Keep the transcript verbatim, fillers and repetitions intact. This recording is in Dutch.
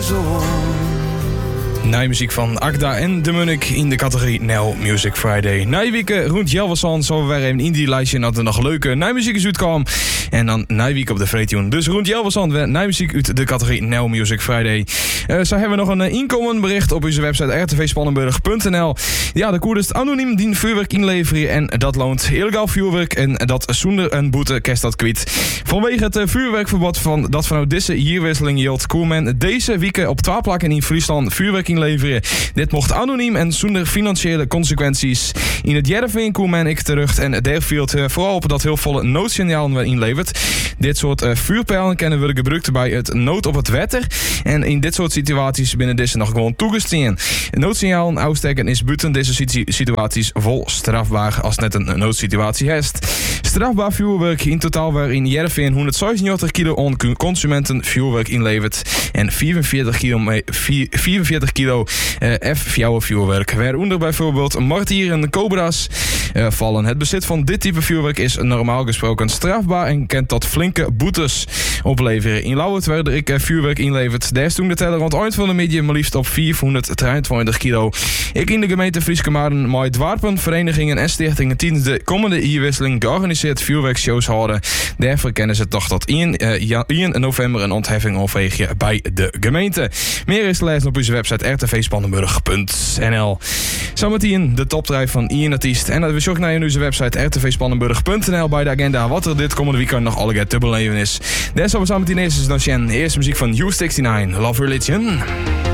zon. Nieuwe muziek van Agda en de Munnik in de categorie Now Music Friday. Nieuwe weken rond Jelversan zo we weer even in die lijstje dat er nog leuke nieuwe muziek is uitkwam. En dan nieuwe week op de Vreetune. Dus rond Jelversan weer nieuwe muziek uit de categorie Now Music Friday. Uh, zo hebben we nog een uh, inkomen bericht op onze website r t v spannenburg punt n l. Ja, de koer is anoniem dien vuurwerk inleveren en dat loont illegaal vuurwerk en dat zonder een boete kerst dat kwijt. Vanwege het uh, vuurwerkverbod van dat vanuit deze hierwisseling hield Koerman deze week op twee plakken in Friesland vuurwerk inleveren. Dit mocht anoniem en zonder financiële consequenties. In het Jervin Koerman ik terug en daar viel uh, vooral op dat heel volle noodsignalen werden inleverd. Dit soort uh, vuurpijlen kunnen worden gebruikt bij het nood op het wetter en in dit soort situaties binnen deze nog gewoon toegestaan. Noodsignalen uitsteken is buiten deze situaties vol strafbaar als net een noodsituatie heeft. Strafbaar vuurwerk in totaal waarin Jervin honderdzesennegentig kilo on consumenten vuurwerk inlevert en vierenveertig kilo, vierenveertig kilo uh, F-fjouwen vuurwerk. Waaronder bijvoorbeeld martieren en cobra's uh, vallen. Het bezit van dit type vuurwerk is normaal gesproken strafbaar en kent tot flinke boetes opleveren. In Lauwert werd ik uh, vuurwerk inleverd. Daar stond de teller rond eind van de middag maar liefst op vierhonderddrieëntwintig kilo. Ik in de gemeente Frieske Maarden met dwarpen, verenigingen en stichtingen tijdens de komende jaarwisseling georganiseerd vuurwerkshows houden. Daarvoor kennen ze toch tot één november een ontheffing overwegen bij de gemeente. Meer is te lezen op onze website r t v spannenburg punt n l. Zometeen de topdrijf van één artiest. En dat we zoeken naar onze website r t v spannenburg punt n l bij de agenda wat er dit komende weekend nog alle te beleven is. Daar zullen we zometeen eerst eens nog zien. Eerste muziek van U negenenzestig, Love Religion.